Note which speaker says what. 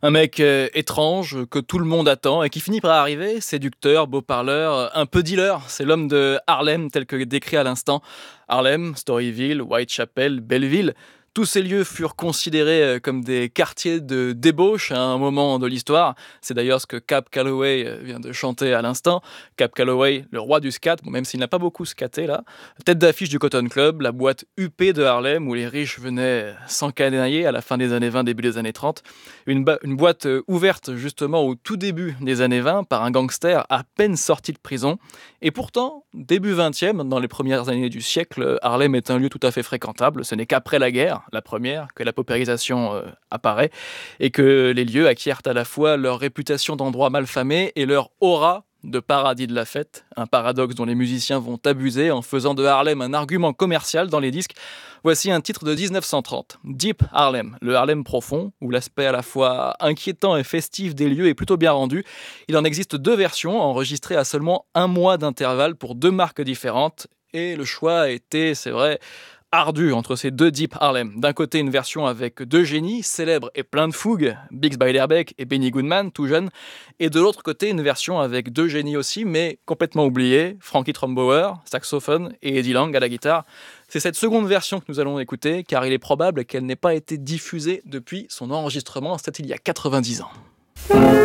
Speaker 1: Un mec étrange que tout le monde attend et qui finit par arriver, séducteur, beau parleur, un peu dealer. C'est l'homme de Harlem tel que décrit à l'instant. Harlem, Storyville, Whitechapel, Belleville. Tous ces lieux furent considérés comme des quartiers de débauche à un moment de l'histoire. C'est d'ailleurs ce que Cab Calloway vient de chanter à l'instant. Cab Calloway, le roi du scat, bon, même s'il n'a pas beaucoup scaté là. Tête d'affiche du Cotton Club, la boîte huppée de Harlem où les riches venaient s'encanailler à la fin des années 20, début des années 30. Une boîte ouverte justement au tout début des années 20 par un gangster à peine sorti de prison. Et pourtant, début 20e, dans les premières années du siècle, Harlem est un lieu tout à fait fréquentable. Ce n'est qu'après la guerre, la première, que la paupérisation apparaît et que les lieux acquièrent à la fois leur réputation d'endroit malfamé et leur aura de paradis de la fête, un paradoxe dont les musiciens vont abuser en faisant de Harlem un argument commercial dans les disques. Voici un titre de 1930, Deep Harlem, le Harlem profond, où l'aspect à la fois inquiétant et festif des lieux est plutôt bien rendu. Il en existe deux versions, enregistrées à seulement un mois d'intervalle pour deux marques différentes, et le choix a été, c'est vrai, ardu entre ces deux Deep Harlem. D'un côté, une version avec deux génies, célèbres et plein de fougue, Biggs Beiderbecke et Benny Goodman, tout jeunes, et de l'autre côté, une version avec deux génies aussi, mais complètement oubliés, Frankie Trombauer, saxophone, et Eddie Lang à la guitare. C'est cette seconde version que nous allons écouter, car il est probable qu'elle n'ait pas été diffusée depuis son enregistrement, c'était il y a 90 ans.